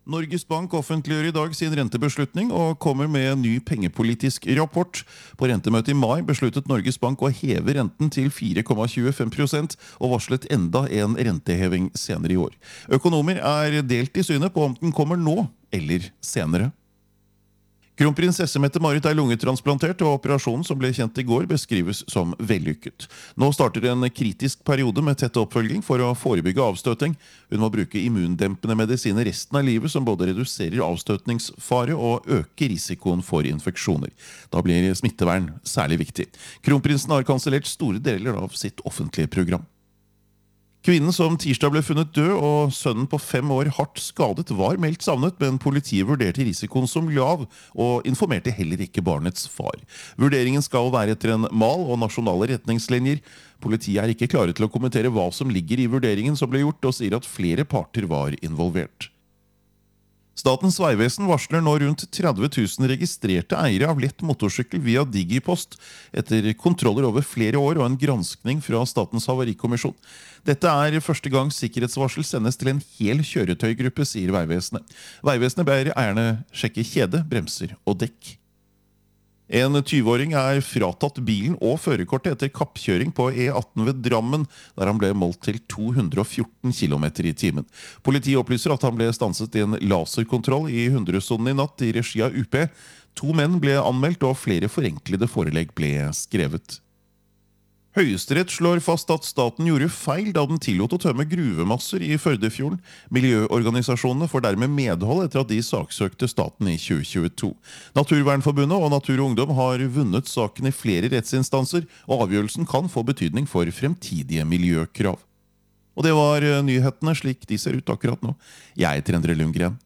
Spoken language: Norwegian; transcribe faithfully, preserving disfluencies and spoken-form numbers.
Norges Bank offentliggjør i dag sin rentebeslutning og kommer med en ny pengepolitisk rapport. På rentemøtet i mai besluttet Norges Bank å heve renten til fire komma tjuefem prosent og varslet enda en renteheving senere i år. Økonomer er delt i synet på om den kommer nå eller senere. Kronprinsesse Mette-Marit er lungetransplantert, og operasjonen som ble kjent i går beskrives som vellykket. Nå starter en kritisk periode med tett oppfølging for å forebygge avstøting. Hun må bruke immundempende medisiner resten av livet som både reduserer avstøtningsfare og øker risikoen for infeksjoner. Da blir smittevern særlig viktig. Kronprinsen har kansellert store deler av sitt offentlige program. Kvinnen som tirsdag ble funnet død og sønnen på fem år hardt skadet var meldt savnet, men politiet vurderte risikoen som lav og informerte heller ikke barnets far. Vurderingen skal være etter en mal og nasjonale retningslinjer. Politiet er ikke klare til å kommentere hva som ligger i vurderingen som ble gjort, og sier at flere parter var involvert. Statens vegvesen varsler nå rundt tretti tusen registrerte eiere av lett motorsykkel via Digipost etter kontroller over flere år og en granskning fra Statens havarikommisjon. Dette er første gang sikkerhetsvarsel sendes til en hel kjøretøygruppe, sier Vegvesenet. Vegvesenet ber eierne sjekke kjede, bremser og dekk. En tyve-åring er fratatt bilen og førerkortet etter kappkjøring på E atten ved Drammen, der han ble målt til to hundre og fjorten kilometer i timen. Politiet opplyser at han ble stanset i en laserkontroll i hundresonen i natt i regi av U P. To menn ble anmeldt, og flere forenklede forelegg ble skrevet. Høyesterett slår fast at staten gjorde feil da den tillot å tømme gruvemasser i Førdefjorden. Miljøorganisasjonene får dermed medhold etter at de saksøkte staten i tjue tjueto. Naturvernforbundet og Natur og Ungdom har vunnet saken i flere rettsinstanser, og avgjørelsen kan få betydning for fremtidige miljøkrav. Og det var nyhetene slik de ser ut akkurat nå. Jeg heter Endre Lundgren.